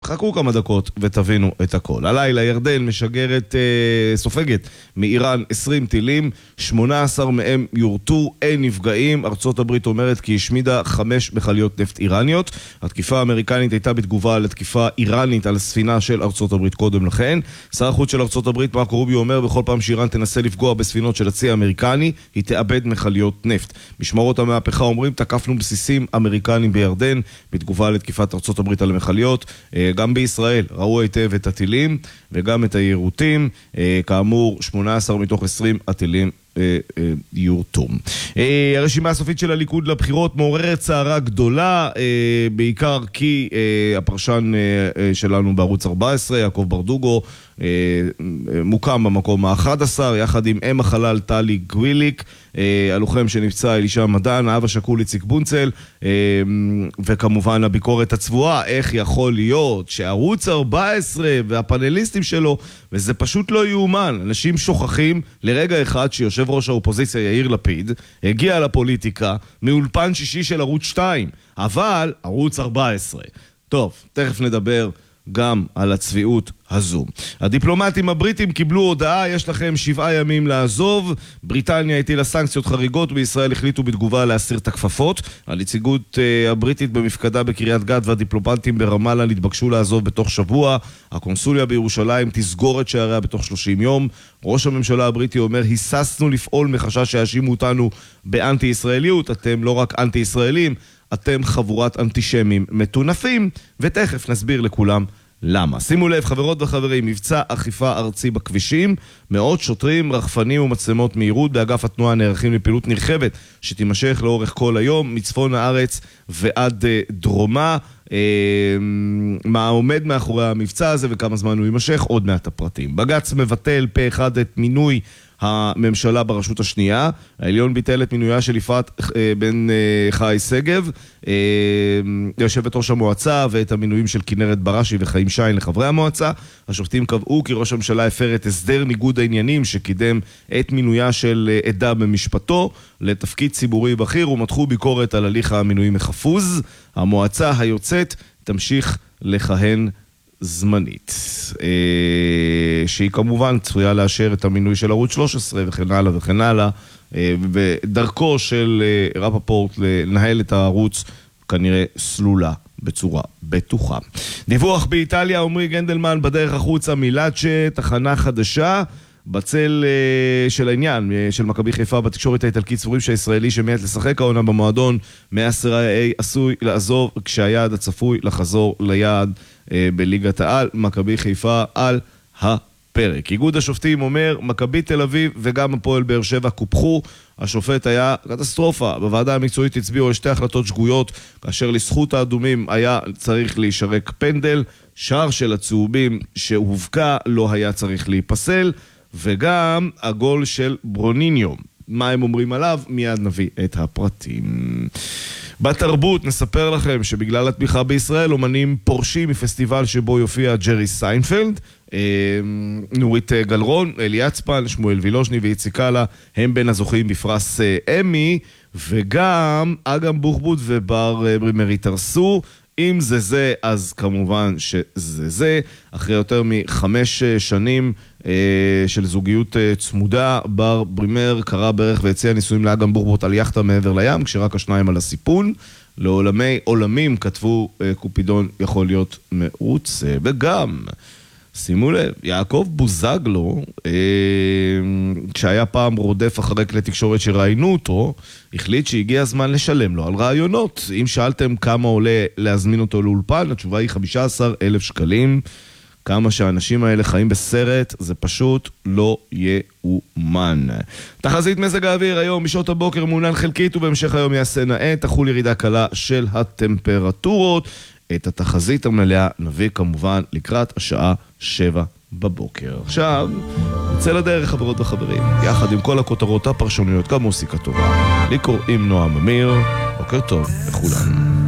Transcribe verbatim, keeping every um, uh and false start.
חכו כמה דקות ותבינו את הכל. הלילה ירדן משגרת, אה, סופגת מאיראן עשרים טילים, שמונה עשר מהם יורטו, אין נפגעים. ארצות הברית אומרת כי השמידה חמש מכליות נפט איראניות. התקיפה האמריקנית הייתה בתגובה לתקיפה איראנית על הספינה של ארצות הברית קודם לכן. שר החוץ של ארצות הברית מרקו רוביו אומר בכל פעם שאיראן תנסה לפגוע בספינות של הצי האמריקני, היא תאבד מכליות נפט. משמרות המהפכה אומרים תקפנו בסיסים אמריקנים בירדן בתגובה לתקיפת ארצות הברית על המכליות. גם בישראל ראו היטב את הטילים וגם את היירוטים. כאמור שמונה עשר מתוך עשרים הטילים יורטו. הרשימה הסופית של הליכוד לבחירות מעוררת צערה גדולה, בעיקר כי הפרשן שלנו בערוץ ארבע עשרה, יעקב ברדוגו, מוקם במקום ה-אחד עשר, יחד עם אם החלל טלי גוויליק, הלוחם שנפצע אלישע מדן, האב השכול איציק בונצל, וכמובן הביקורת הצבועה, איך יכול להיות שערוץ ארבע עשרה והפאנליסטים שלו, וזה פשוט לא יאומן, אנשים שוכחים לרגע אחד שיושב ראש האופוזיציה יאיר לפיד הגיע לפוליטיקה מאולפן שישי של ערוץ שתיים, אבל ערוץ ארבע עשרה. טוב, תכף נדבר גם על הצביעות הזו. הדיפלומטים הבריטים קיבלו הודעה, יש לכם שבעה ימים לעזוב. בריטניה הטילה סנקציות חריגות, בישראל החליטו בתגובה להסיר את הכפפות. הנציגות uh, הבריטית במפקדה בקריית גת והדיפלומטים ברמאללה נתבקשו לעזוב בתוך שבוע. הקונסוליה בירושלים תסגור את שעריה בתוך שלושים יום. ראש הממשלה הבריטי אומר, היססנו לפעול מחשש שיאשימו אותנו באנטי-ישראליות. אתם לא רק אנטי-ישראלים, אתם חבורת אנטישמים מטונפים, ותכף נסביר לכולם למה. שימו לב, חברות וחברים, מבצע אכיפה ארצי בכבישים, מאות שוטרים, רחפנים ומצלמות מהירות באגף התנועה נערכים לפעילות נרחבת שתימשך לאורך כל היום, מצפון הארץ ועד דרומה. מה עומד מאחורי המבצע הזה וכמה זמן הוא יימשך, עוד מעט הפרטים. בג"ץ מבטל פה אחד את מינוי הממשלה ברשות השנייה. העליון ביטל את מינויה של יפעת בן חי סגב, יושבת ראש המועצה, ואת המינויים של כנרת בראשי וחיים שיין לחברי המועצה. השופטים קבעו כי ראש הממשלה הפר את הסדר ניגוד העניינים שקידם את מינויה של עדה במשפטו לתפקיד ציבורי בכיר, ומתחו ביקורת על הליך המינויים החפוז. המועצה היוצאת תמשיך לכהן זמנית, שהיא כמובן צפויה לאשר את המינוי של ערוץ שלוש עשרה וכן הלאה וכן הלאה, ודרכו של רפפורט לנהל את הערוץ כנראה סלולה בצורה בטוחה. דיווח באיטליה, עמרי גנדלמן בדרך החוצה מלאצ'ה, תחנה חדשה. בצל uh, של העניין uh, של מכבי חיפה בתקשורת האיטלקית סבורים שהישראלי שמעט לשחק העונה במועדון מאסר עשוי לעזוב כשהיעד הצפוי לחזור ליעד uh, בליגת העל. מכבי חיפה על הפרק. איגוד השופטים אומר מכבי תל אביב וגם הפועל באר שבע קופחו. השופט היה קטסטרופה. בוועדה המקצועית הצביעו על שתי החלטות שגויות, כאשר לזכות האדומים היה צריך להישרק פנדל, שער של הצהובים שהובקע לא היה צריך להיפסל, וגם הגול של ברוניניו. מה הם אומרים עליו? מיד נביא את הפרטים. בתרבות נספר לכם שבגלל התמיכה בישראל אומנים פורשים מפסטיבל שבו יופיע ג'רי סיינפלד. נורית גלרון, אלי יצפן, שמואל וילוז'ני ואיציק קאלה הם בין הזוכים בפרס אמי, וגם אגם בוחבוט ובר ברימר התארסו. אם זה זה, אז כמובן שזה זה. אחרי יותר מחמש שנים אה, של זוגיות אה, צמודה, בר ברימר קרא ברך והציע נישואים לאגם בוחבוט על יחטה מעבר לים, כשרק השניים על הסיפון. לעולמי עולמים כתבו אה, קופידון יכול להיות מרוץ, אה, וגם שימו לב, יעקב בוזגלו, אה, כשהיה פעם רודף אחרי כלי תקשורת שראינו אותו, החליט שהגיע הזמן לשלם לו על רעיונות. אם שאלתם כמה עולה להזמין אותו לאולפן, התשובה היא חמישה עשר אלף שקלים. כמה שהאנשים האלה חיים בסרט, זה פשוט לא יאומן. תחזית מזג האוויר היום בשעות הבוקר מעונן חלקית, ובהמשך היום יעשה נאה, תחול ירידה קלה של הטמפרטורות. את התחזית המלאה נביא כמובן לקראת השעה שבע בבוקר. עכשיו, נצא לדרך חברות וחברים, יחד עם כל הכותרות הפרשנויות, גם מוסיקה טובה. לי קוראים נועם אמיר, בוקר טוב לכולם.